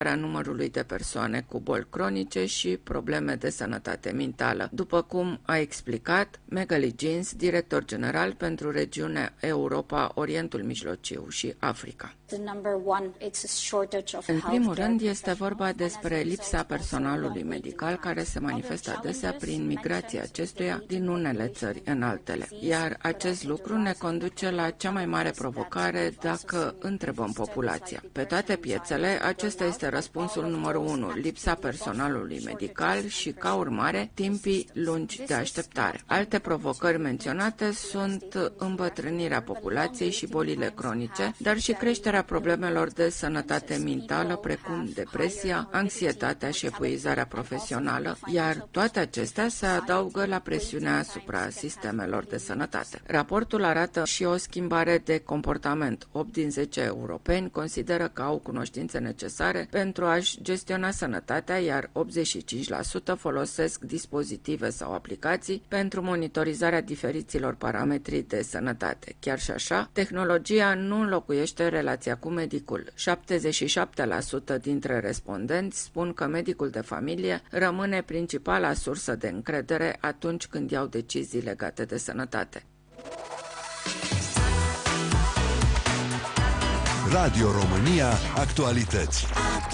numărului de persoane cu boli cronice și probleme de sănătate mentală, după cum a explicat Magali Jeans, director general pentru regiunea Europa, Orientul Mijlociu și Africa. În primul rând, este vorba despre lipsa personalului medical, care se manifestă adesea prin migrația acestuia din unele țări în altele. Iar acest lucru ne conduce la cea mai mare provocare dacă întrebăm populația. Pe toate piețele, acesta este răspunsul numărul 1, lipsa personalului medical și, ca urmare, timpii lungi de așteptare. Alte provocări menționate sunt îmbătrânirea populației și bolile cronice, dar și creșterea problemelor de sănătate mentală, precum depresia, anxietatea și epuizarea profesională, iar toate acestea se adaugă la presiunea asupra sistemelor de sănătate. Raportul arată și o schimbare de comportament. 8 din 10 europeni consideră că au cunoștințe necesare pentru a-și gestiona sănătatea, iar 85% folosesc dispozitive sau aplicații pentru monitorizarea diferiților parametri de sănătate. Chiar și așa, tehnologia nu înlocuiește relația cu medicul. 77% dintre respondenți spun că medicul de familie rămâne principala sursă de încredere atunci când iau decizii legate de sănătate. Radio România Actualități.